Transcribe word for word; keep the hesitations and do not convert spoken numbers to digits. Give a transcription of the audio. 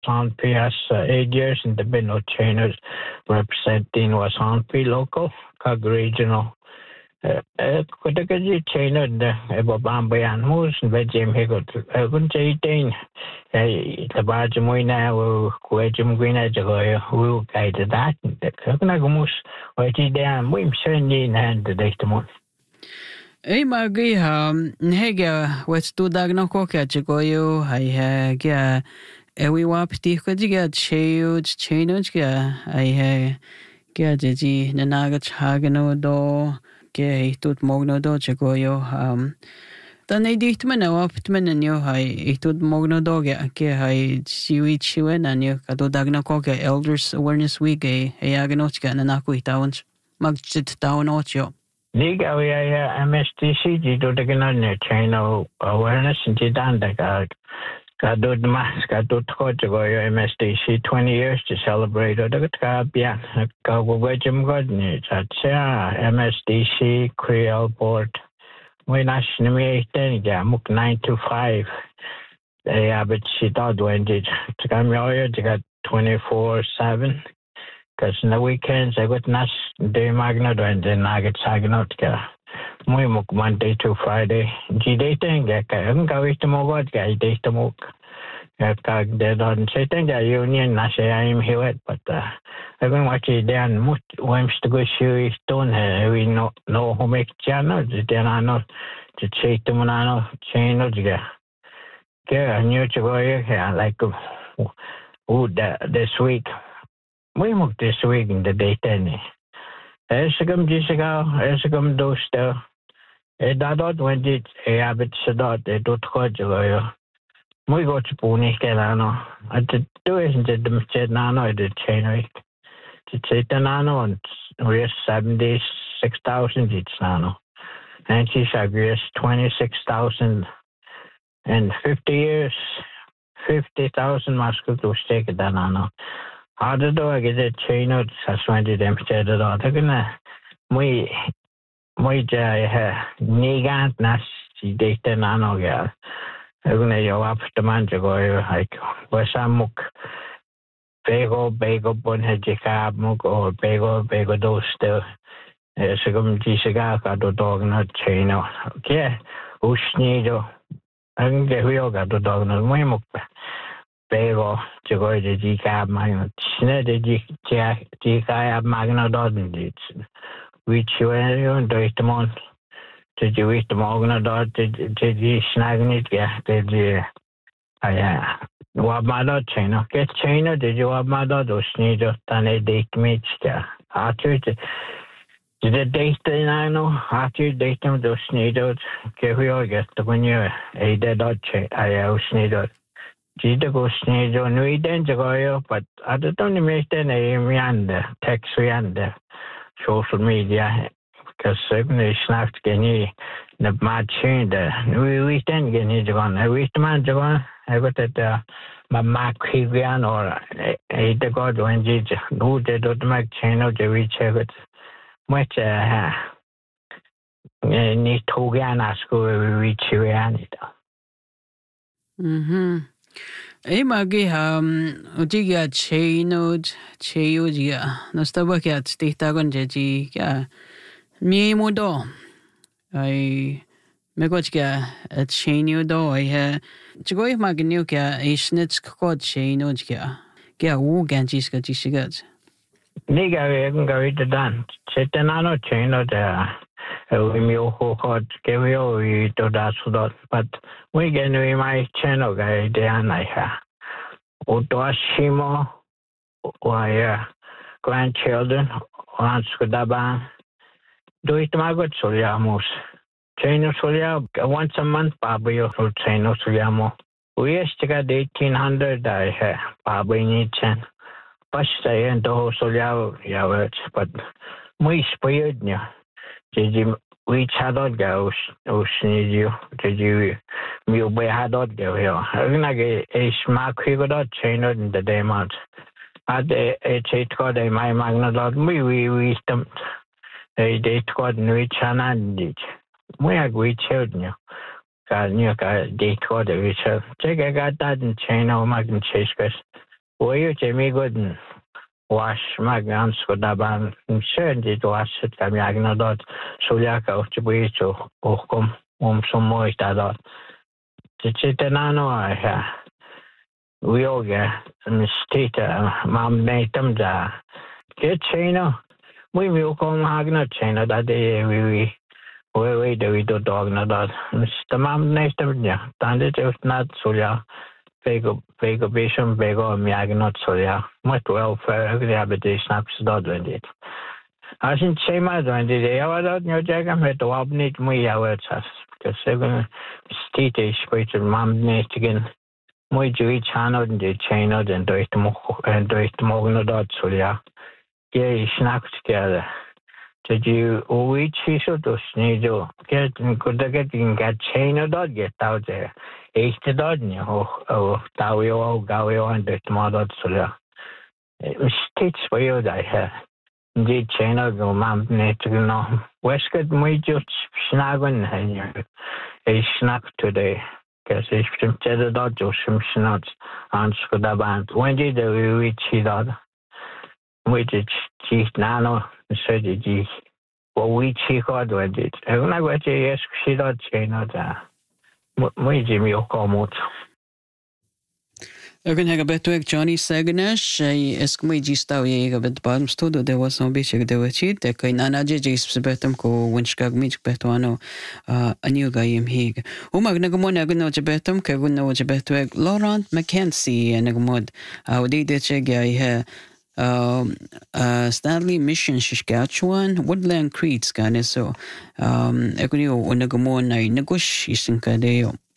Sanpi has uh, eight years in the Beno trainers representing was Sanpi local, Kag regional. Kota kaji trainer the Ebobambayan Moose and Vegim Higot. I wouldn't say eighteen. The Bajamoina will Quajum Green Edgegoy who guided that. The Kakanagumus, or T. Dan, Wim Sendin and the Daytamon. Ei magi ha hega wet tu dag no ko ka chigoyo hai ha ga ewi wap ti ko jiga cheu cheno ga ai ha ga ji na naga chagano do ge tut mogno do chigoyo um dan ei dicht man wap man no hai tut mogno do ga ge hai siwi chiwe na ni ka do dag no ko ka elders awareness week e ya ga no ga na ku itawns mag chit tawn ocho Liga we are M S T C to the Canadian China awareness in Tidanda. Kado mas kado tko to go M S T C twenty years to celebrate the Kabia. Kago Wajim Godney, Chacha, M S T C, Creole Board. We nationally Muk nine to five. They have it she thought when did to come here to get twenty four seven. Because in the weekends, I got Nash Day Magna and then I get Sagnotka. Muy muk Monday to Friday. G day thing, I can go with the Mogot guy, day to Mok. I dead on Satan, the union, I say I am here, but uh, I don't watch it then. Most wants to go show his stone. We know no who make channel, then I know to say to Monano, chain of the guy. I knew to go here like wood this week. We moved this week in the day ten. Esagam Jessica, Esagam Doster, a dot when did a habit sadot, a dot hodge. We got to Pony Kelano. I did do it in the said Nano, I did chain week. To say the Nano and we're seventy six thousand each Nano. And she's agrees twenty six thousand and fifty years, fifty thousand muscle to stake it Nano. How do I get a chain out? Suspended them said it all. They're gonna we we Nigant Nash data nano girl. I'm gonna go up the man to go like Wasamuk Bego Bego Bonhedjikab Muk or Bego Bego Doster. Segum Jisiga do dog not chain out. Okay, Ushnido. I can get real got the dog not my muk. Bego to go to G cab magnet. Sned the G cab magna doesn't it? Which you and do it month. Did you eat the magna dot? Did you snag it? Yeah, did you? I what my dot chain? Get chain or did you have my dot or sneed or than a date meets there? After did the date I know after date them those sneed out. Okay, we all get the when you're a dead dot chain. I have sneed out. Jita go sneeze on we then to go, but I don't make the name and text and social media because certainly snapped any the mad chain there. We we then get it on. I wish the man to go. I got that my Mac Hivian or a the god when you do the dot make chain of the reach of it. Much uh need to get an ask we reach you and it. Mm-hmm. Ei magi um ujiga chainod chayujiga nastabakat tihtagon jeji ka mi modo ai megochka at chainudo ai ha chigoi magniu ka isnits kod chainodja ka u ganjis ka jisigat Niga we go it done setanano chainod we mil hot kevio we to that sudot but we get we my channel guy de anaiha Utoashimo why grandchildren on Skudaba do it my good soliamos Chino Solia once a month Pabio for Chino Soliamo we used to get eighteen hundred I have Pabby Nichan Pasta and the Solia Yavets but we spared you. Did you reach Hadot goes? Oh, sneeze you. Did you you be Hadot go here? I'm gonna get a smart crigot chain in the day month. At the eight code a my magna dot we we we stump a date code in which an did. We agree children you. Got new date code which check I got that in chain or magna chase. Oyo Jamie Gooden wash Magans Godaban, Sherdy was it Caminadot, Suliaka of Chibuito, or come um some moist. The Chitanano, I have. We all get state, Mam Natum da. Get China. We will come Hagna China that day. We we we do we do dog na that. Mister Mam Natum, yeah. Tandit if not Solia. Pego Pego Bisham Bego Miagnot Solia. Much welfare, rehabilitation snaps dot with it. I think same as when the day I was out New Jagan met the Wabnit Mui hours. Because seven state is quite a Mam Nate again. Muy Jewish channel in the China and do it and do it more dot Solia. Yeah, snack together. Did you always see so to sneeze? Get good getting get China dot get out there. Eight dot, oh, oh, Tawio, Gawio, and the small dot Solia. States for you, I have. Indeed, China go Mam Nate no. Westgate muy just snagging and a snack today. Because if some cheddar dot or some snots on Scoda when did we reach that? We did cheese nano, so did you. Well, we check out when did. I don't know what you ask, she dot China. We Jimmy Okomot. Ögon hega betuek Johnny Sagnash, esk muy gistau ye bet bottom studio there was some bishik de wachit, de kai nana je jis betam ko winchkag mich betuano a new guy im hig. Umag nagmon agno je betam ke gunno je betuek Laurent Mackenzie nagmod. Audi de che gay he um uh Stanley Mission Saskatchewan Woodland Creek gane so um egunio onagmon ay nagush isinka deo.